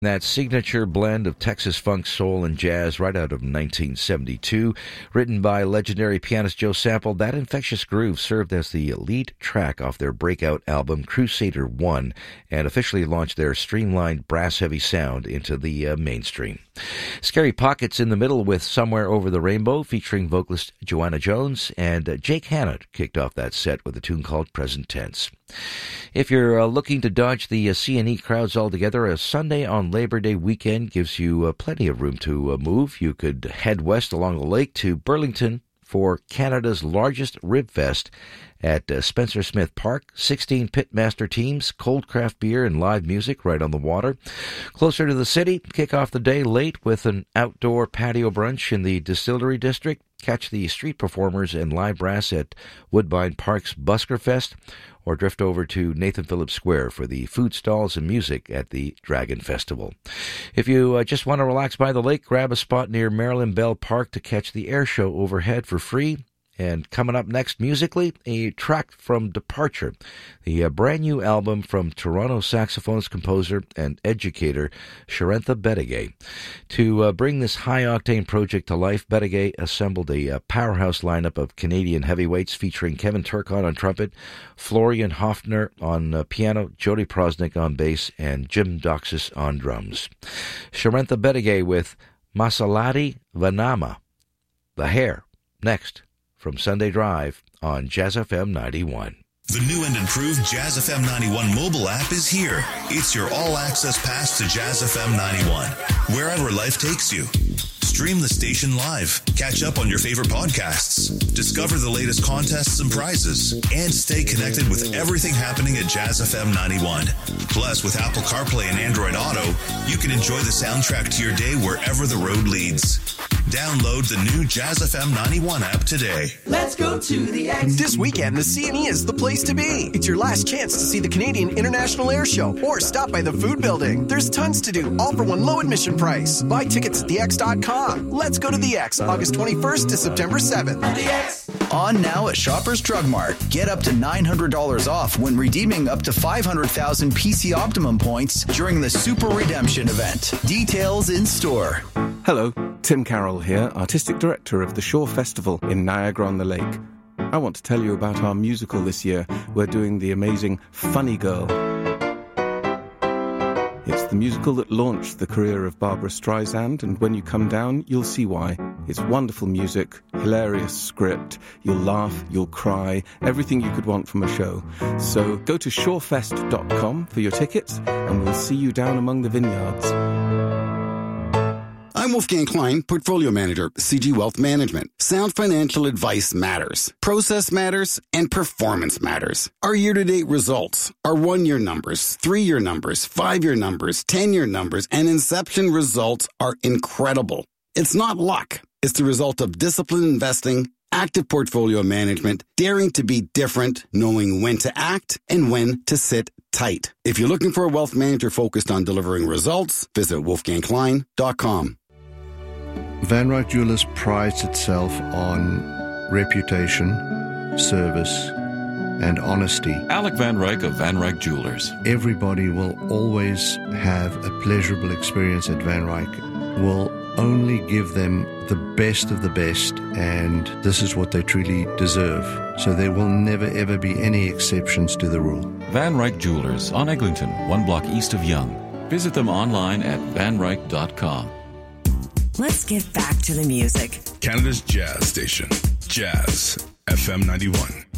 That signature blend of Texas funk, soul, and jazz right out of 1972. Written by legendary pianist Joe Sample, that infectious groove served as the lead track off their breakout album Crusader 1 and officially launched their streamlined brass-heavy sound into the mainstream. Scary Pockets in the middle with Somewhere Over the Rainbow featuring vocalist Joanna Jones, and Jake Hanna kicked off that set with a tune called Present Tense. If you're looking to dodge the C&E crowds altogether, a Sunday on Labor Day weekend gives you plenty of room to move. You could head west along the lake to Burlington for Canada's largest Rib Fest at Spencer Smith Park. 16 pitmaster teams, cold craft beer, and live music right on the water. Closer to the city, kick off the day late with an outdoor patio brunch in the Distillery District. Catch the street performers and live brass at Woodbine Park's Busker Fest, or drift over to Nathan Phillips Square for the food stalls and music at the Dragon Festival. If you just want to relax by the lake, grab a spot near Marilyn Bell Park to catch the air show overhead for free. And coming up next musically, a track from Departure, the brand new album from Toronto saxophonist, composer, and educator Sharentha Bettigay. To bring this high-octane project to life, Bettigay assembled a powerhouse lineup of Canadian heavyweights featuring Kevin Turcotte on trumpet, Florian Hofner on piano, Jody Prosnick on bass, and Jim Doxis on drums. Sharentha Bettigay with Masalati Vanama, The Hair, next. From Sunday Drive on Jazz FM 91. The new and improved Jazz FM 91 mobile app is here. It's your all-access pass to Jazz FM 91, wherever life takes you. Stream the station live, catch up on your favorite podcasts, discover the latest contests and prizes, and stay connected with everything happening at Jazz FM 91. Plus, with Apple CarPlay and Android Auto, you can enjoy the soundtrack to your day wherever the road leads. Download the new Jazz FM 91 app today. Let's go to the X. This weekend, the C&E is the place to be. It's your last chance to see the Canadian International Air Show or stop by the Food Building. There's tons to do, all for one low admission price. Buy tickets at thex.com. Let's go to the X, August 21st to September 7th. The X. On now at Shoppers Drug Mart. Get up to $900 off when redeeming up to 500,000 PC Optimum points during the Super Redemption event. Details in store. Hello, Tim Carroll here, Artistic Director of the Shore Festival in Niagara-on-the-Lake. I want to tell you about our musical this year. We're doing the amazing Funny Girl. It's the musical that launched the career of Barbara Streisand, and when you come down, you'll see why. It's wonderful music, hilarious script, you'll laugh, you'll cry, everything you could want from a show. So go to shorefest.com for your tickets, and we'll see you down among the vineyards. I'm Wolfgang Klein, Portfolio Manager, CG Wealth Management. Sound financial advice matters. Process matters, and performance matters. Our year-to-date results, our 1-year numbers, 3-year numbers, 5-year numbers, 10-year numbers, and inception results are incredible. It's not luck. It's the result of disciplined investing, active portfolio management, daring to be different, knowing when to act and when to sit tight. If you're looking for a wealth manager focused on delivering results, visit wolfgangklein.com. Van Ryck Jewelers prides itself on reputation, service, and honesty. Alec Van Ryck of Van Ryck Jewelers. Everybody will always have a pleasurable experience at Van Ryck. We'll only give them the best of the best, and this is what they truly deserve. So there will never ever be any exceptions to the rule. Van Ryck Jewelers on Eglinton, 1 block east of Yonge. Visit them online at vanryck.com. Let's get back to the music. Canada's Jazz Station, Jazz FM 91.